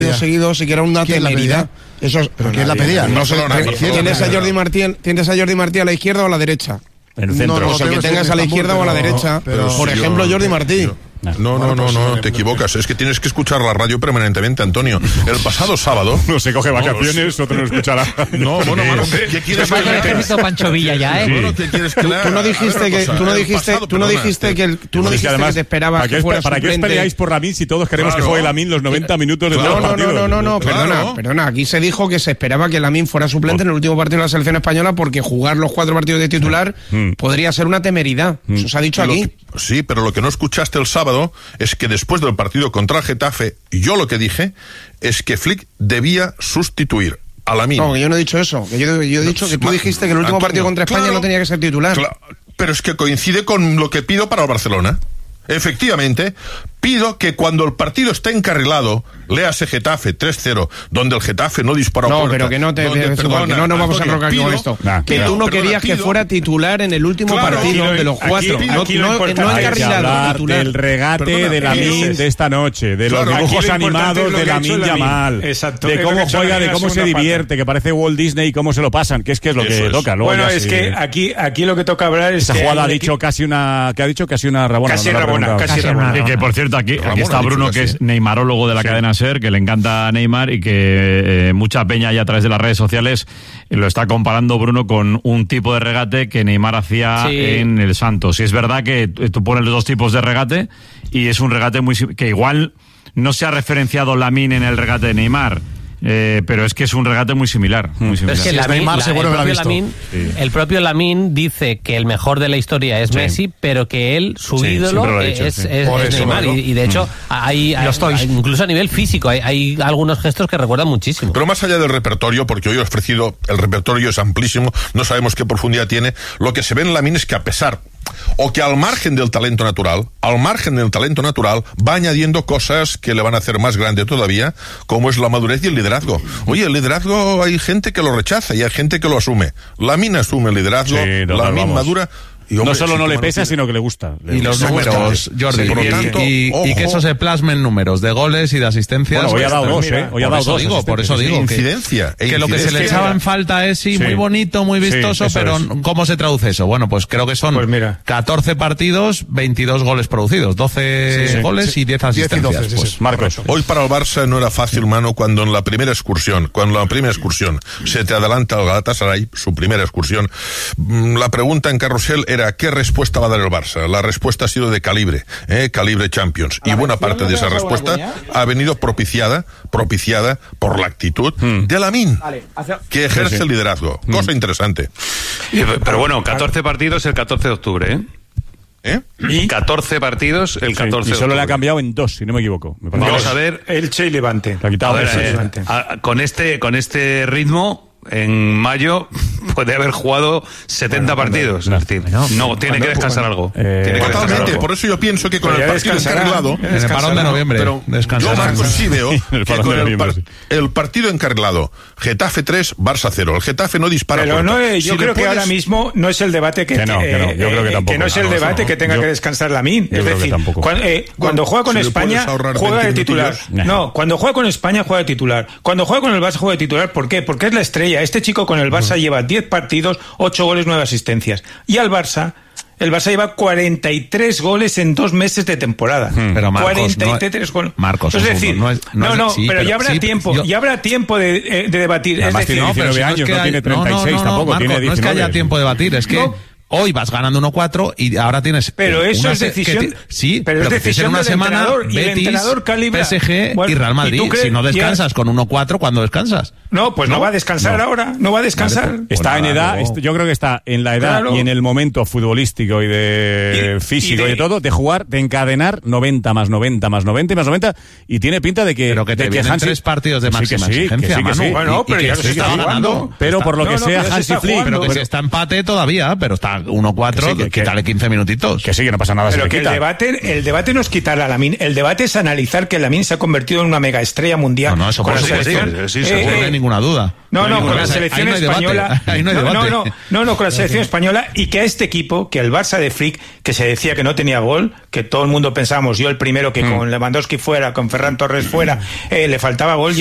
seguido siquiera una temeridad. Eso, ¿pero quién la pedía? No sé, ¿tienes a Jordi Martí a la izquierda o a la derecha? En el centro. No, que tengas a la izquierda o a la derecha. Por ejemplo, Jordi Martí. No, te equivocas. Es que tienes que escuchar la radio permanentemente, Antonio. El pasado sábado... No se coge vacaciones, otro no escuchará. ¿qué quieres que lea? Ejército Pancho Villa ya, ¿eh? Bueno, ¿qué quieres que lea? Tú no dijiste que te esperabas que fuera ¿Para qué peleáis por Lamine si todos queremos que juegue Lamine los 90 minutos de todo el partido? No, perdona. Aquí se dijo que se esperaba que Lamine fuera suplente en el último partido de la selección española porque jugar los 4 partidos de titular podría ser una temeridad. Eso se ha dicho aquí. Sí, pero lo que no escuchaste el sábado es que después del partido contra el Getafe, yo lo que dije es que Flick debía sustituir a Lamine. No, que yo no he dicho eso. Que yo he dicho que tú dijiste que el último partido contra España no tenía que ser titular. Pero es que coincide con lo que pido para el Barcelona. Efectivamente, pido que cuando el partido está encarrilado, léase Getafe 3-0, donde el Getafe no dispara puerta. No, pero que no no vamos a enrocar con esto. Que tú no querías que fuera titular en el último partido de los 4. No encarrilado, titular. El regate de Lamine de esta noche, de los dibujos animados de Lamine Yamal, de cómo juega, de cómo se divierte, que parece Walt Disney y cómo se lo pasan, que es lo que toca. Bueno, es que aquí lo que toca hablar es esa jugada ha dicho casi una Rabona. Casi Rabona. Y que, por cierto, aquí está Bruno, que es neymarólogo de la cadena SER, que le encanta Neymar y que mucha peña ya a través de las redes sociales lo está comparando, Bruno, con un tipo de regate que Neymar hacía en el Santos. Y es verdad que tú pones los 2 tipos de regate y es un regate que igual no se ha referenciado Lamine en el regate de Neymar. Pero es que es un regate muy similar. Es que el propio Lamine dice que el mejor de la historia es Messi, pero que él, su ídolo, es Neymar. Y de hecho, hay incluso a nivel físico, hay algunos gestos que recuerdan muchísimo. Pero más allá del repertorio, porque hoy he ofrecido, el repertorio es amplísimo, no sabemos qué profundidad tiene, lo que se ve en Lamine es que a pesar, o que al margen del talento natural, va añadiendo cosas que le van a hacer más grande todavía, como es la madurez y el liderazgo. Oye, el liderazgo hay gente que lo rechaza y hay gente que lo asume. Lamine asume el liderazgo, Lamine madura. Y, hombre, no solo no le pesa, sino que le gusta. Y los números, Jordi, y que eso se plasme en números de goles y de asistencias. Bueno, hoy ha dado 2, Hoy ha dado 2. Por eso digo. Incidencia. Que lo que se le echaba en falta es, muy bonito, muy vistoso, pero ¿cómo se traduce eso? Bueno, pues creo que son 14 partidos, 22 goles producidos, 12 goles y 10 asistencias. 10 y 12, Marcos. Hoy para el Barça no era fácil, mano, cuando en la primera excursión se te adelanta el Galatasaray, su primera excursión. La pregunta en Carrusel era ¿qué respuesta va a dar el Barça? La respuesta ha sido de calibre Champions. Y buena parte de esa respuesta ha venido propiciada por la actitud de Lamine, que ejerce el liderazgo. Cosa interesante. Pero bueno, 14 partidos el 14 de octubre, ¿Y? 14 partidos el 14 de octubre. Y solo le ha cambiado en 2, si no me equivoco. Vamos a ver. Elche y Levante. Le ha quitado con este ritmo, en mayo puede haber jugado 70 partidos. Es decir, tiene que descansar algo. Totalmente, por eso yo pienso que con el partido encarrilado, en el parón de noviembre, pero yo, Marcos, sí veo que con el partido encarrilado, Getafe 3, Barça 0. El Getafe no dispara. Pero yo creo que ahora mismo no es el debate que no es el debate que tenga que descansar Lamine. Es decir, cuando juega con España juega de titular. No, cuando juega con España juega de titular. Cuando juega con el Barça juega de titular. ¿Por qué? Porque es la estrella. Este chico con el Barça lleva 10 partidos, 8 goles, 9 asistencias. Y al Barça, el Barça lleva 43 goles en 2 meses de temporada. Pero Marcos, 43 goles. Marcos, es decir, pero ya habrá tiempo, ya habrá tiempo de debatir. Además, es decir, tiene 19 años, no tiene 36 tampoco, Marcos, tiene 19. No es que haya tiempo de debatir, es que hoy vas ganando 1-4 y ahora tienes. Pero eso es decisión. Pero es decisión una del semana. entrenador, y el entrenador calibra. PSG y Real Madrid. Si no descansas con 1-4, ¿cuándo descansas? No, pues no va a descansar ahora. No va a descansar. Vale, está en edad. Yo creo que está en la edad y en el momento futbolístico y de físico y de todo, de jugar, de encadenar 90 más 90 más 90 y más 90. Y tiene pinta de que. Pero que te vienen 3 partidos de máxima exigencia, Manu. Bueno, pero ya se está jugando. Pero por lo que sea, Hansi Flick. Pero que se está empate todavía, pero está 1-4, quítale 15 minutitos. Que sí, que no pasa nada. Pero que el debate no es quitar a Lamine, el debate es analizar que Lamine se ha convertido en una mega estrella mundial. No, eso por supuesto. No hay ninguna duda. No, con la selección española. No, con la selección española, y que a este equipo, que el Barça de Flick, que se decía que no tenía gol, que todo el mundo pensábamos, yo el primero, que con Lewandowski fuera, con Ferran Torres fuera, le faltaba gol.